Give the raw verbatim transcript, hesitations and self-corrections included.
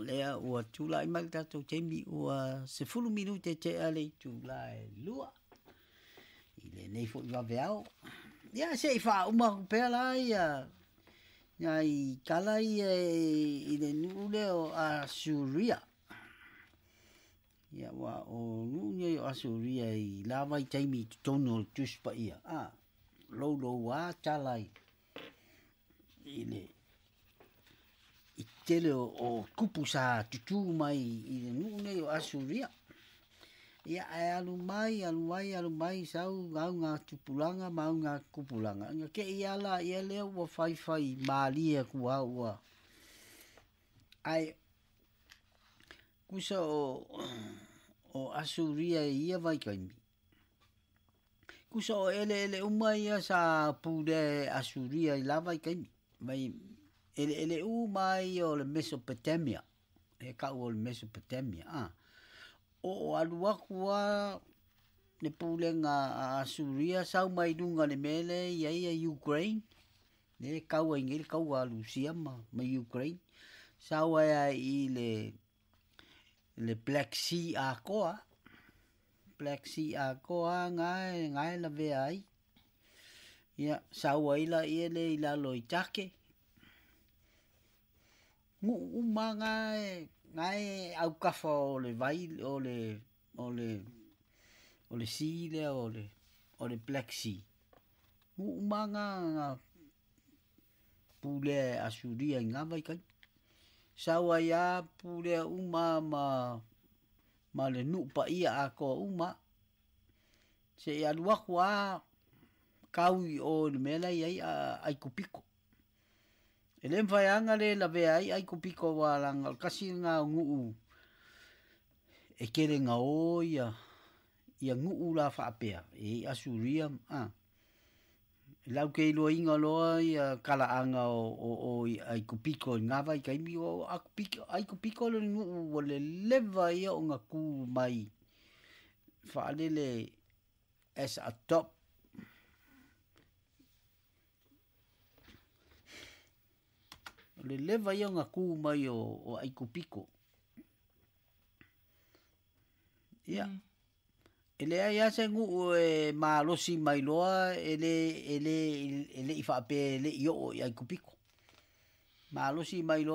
lea ua tula i mai tatou temi ua se fulu minute te ale tula e lua. I le nei fo i waweao. Ia se i wha uma kupea la ia. Ia i kala i i le nuule o a Suria. Ia wa o nuule o a Suria i lava i taimi tono tuspa ia. Ah, lou lou wa talai. I le i tele o, o kupu sa tutu mai i le nuule o a Suria. Ia e alu mai, alu mai, alu mai, sau ngau ngā tupulanga, mau ngā kupulanga. Nga ke i ala, ia leo ua whai whai maalia kua ua. Ai, kusa o, o Asuria ia vai kaimi. Kusa o ele ele uma ia sa pūre Asuria i la vai kaimi. Mai, ele ele umai o le Mesopotamia. E kau o le Mesopotamia, ah. O aluakua ne pulenga a Suria sau mai dunga le mele ia ia Ukraine ne kau ingel kau alu siama mai Ukraine sau ia i le le Black Sea a koa Black Sea a koa ngai ngai la ve ai ia sau ila ia le ila loitake mu umanga ngai au kafa o le vai o le o le o le sea le o le o le Black Sea mu manga pule Asuria nga vai kai sawa ya pule uma ma ma le nu pa ia a ko uma se ya lua kwa kau o le mela ia ai kupiko ele mvaianga le la ve ai ai kupiko wala ngal kasi nga ngu e kere nga o ia ia ngu la fa apea e Asuria ah lau ke lo inga lo ia kala anga o o, o ai kupiko nga vai kai mi o ai kupiko ai kupiko le ngu o le leva ia o nga ku mai fa le le as a top le leva ia nga ku mai o, o ai kupiko. Ia. Mm. Ele ia se ngu e malosi mai loa ele ele ele i fa pe ele i o ai kupiko. Malosi mai loa